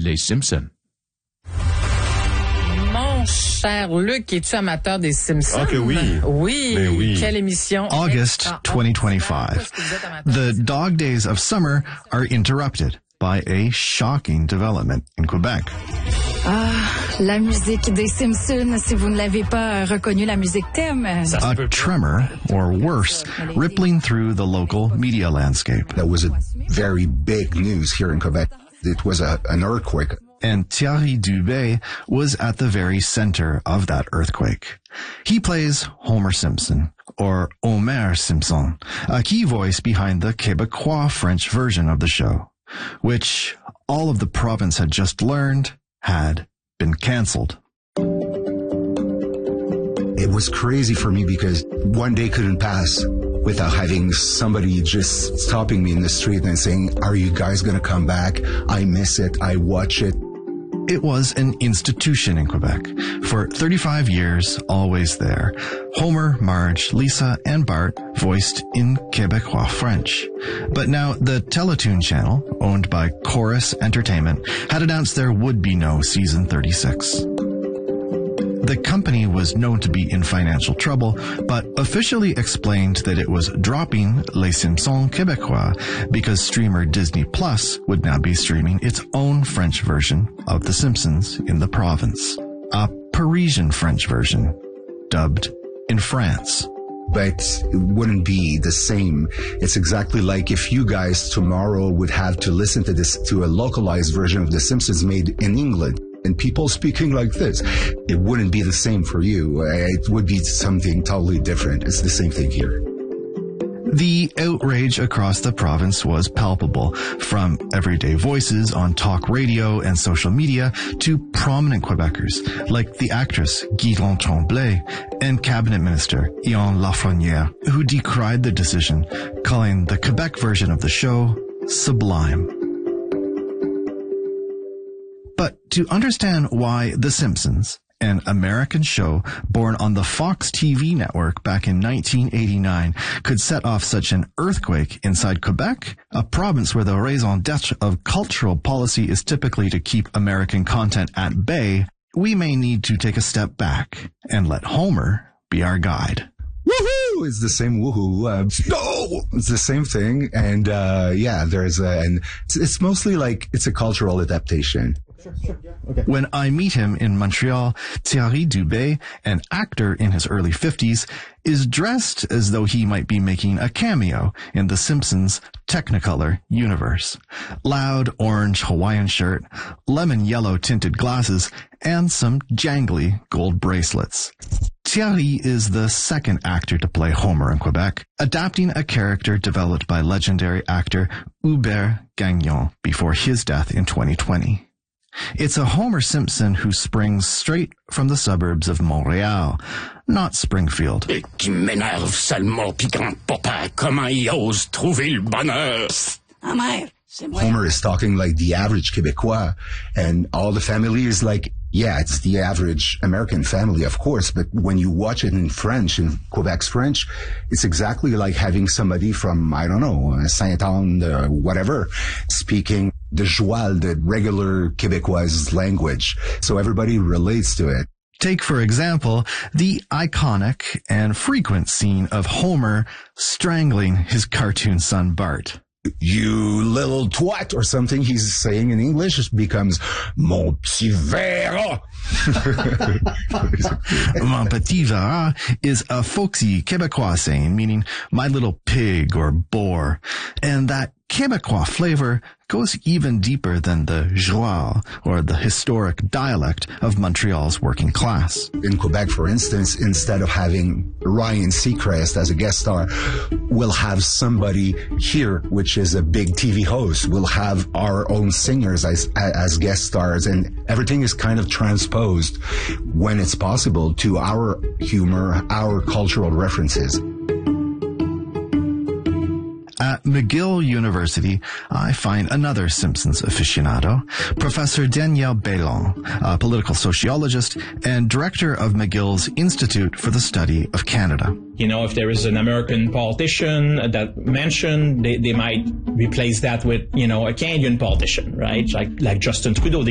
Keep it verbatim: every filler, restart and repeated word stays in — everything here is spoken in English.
Les Simpsons. Mon cher Luc, es-tu amateur des Simpsons? Ah que oui. Oui. Mais oui. Quelle émission. August twenty twenty-five. The dog days of summer are interrupted by a shocking development in Quebec. Ah, la musique des Simpsons, si vous ne l'avez pas reconnu, la musique thème. A tremor, or worse, rippling through the local media landscape. That was a very big news here in Quebec. It was a, an earthquake. And Thierry Dubé was at the very center of that earthquake. He plays Homer Simpson, or Homer Simpson, a key voice behind the Quebecois French version of the show, which all of the province had just learned had been canceled. It was crazy for me because one day couldn't pass without having somebody just stopping me in the street and saying, "Are you guys going to come back? I miss it. I watch it." It was an institution in Quebec. For thirty-five years, always there. Homer, Marge, Lisa, and Bart voiced in Quebecois French. But now the Teletoon channel, owned by Chorus Entertainment, had announced there would be no season thirty-six. The company was known to be in financial trouble, but officially explained that it was dropping Les Simpsons Québécois because streamer Disney Plus would now be streaming its own French version of The Simpsons in the province. A Parisian French version, dubbed in France. But it wouldn't be the same. It's exactly like if you guys tomorrow would have to listen to this, to a localized version of The Simpsons made in England. And people speaking like this, it wouldn't be the same for you. It would be something totally different. It's the same thing here. The outrage across the province was palpable, from everyday voices on talk radio and social media to prominent Quebecers like the actress Guillaume Tremblay and Cabinet Minister Ian Lafrenière, who decried the decision, calling the Quebec version of the show sublime. But to understand why The Simpsons, an American show born on the Fox T V network back in nineteen eighty-nine, could set off such an earthquake inside Quebec, a province where the raison d'etre of cultural policy is typically to keep American content at bay, we may need to take a step back and let Homer be our guide. Woohoo! It's the same woohoo. Uh, no! It's the same thing. And, uh, yeah, there's a, and it's, it's mostly like, it's a cultural adaptation. Sure, sure. Yeah. Okay. When I meet him in Montreal, Thierry Dubé, an actor in his early fifties, is dressed as though he might be making a cameo in The Simpsons Technicolor universe. Loud orange Hawaiian shirt, lemon yellow tinted glasses, and some jangly gold bracelets. Thierry is the second actor to play Homer in Quebec, adapting a character developed by legendary actor Hubert Gagnon before his death in twenty twenty. It's a Homer Simpson who springs straight from the suburbs of Montreal, not Springfield. Et qui m'énerve salement piquant, papa, comment il ose trouver le bonheur? Ma mère, c'est moi. Homer is talking like the average Quebecois, and all the family is like, yeah, it's the average American family, of course, but when you watch it in French, in Quebec's French, it's exactly like having somebody from, I don't know, Saint-Anne, uh, whatever, speaking the joual, the regular Quebecois language. So everybody relates to it. Take, for example, the iconic and frequent scene of Homer strangling his cartoon son Bart. You little twat, or something he's saying in English becomes mon petit verra. Mon petit verra is a folksy Quebecois saying, meaning my little pig or boar. And that Quebecois flavor goes even deeper than the joual, or the historic dialect of Montreal's working class. In Quebec, for instance, instead of having Ryan Seacrest as a guest star, we'll have somebody here, which is a big T V host. We'll have our own singers as, as guest stars, and everything is kind of transposed when it's possible to our humor, our cultural references. At McGill University, I find another Simpsons aficionado, Professor Danielle Bellon, a political sociologist and director of McGill's Institute for the Study of Canada. You know, if there is an American politician that mentioned, they, they might replace that with, you know, a Canadian politician, right? Like, like Justin Trudeau.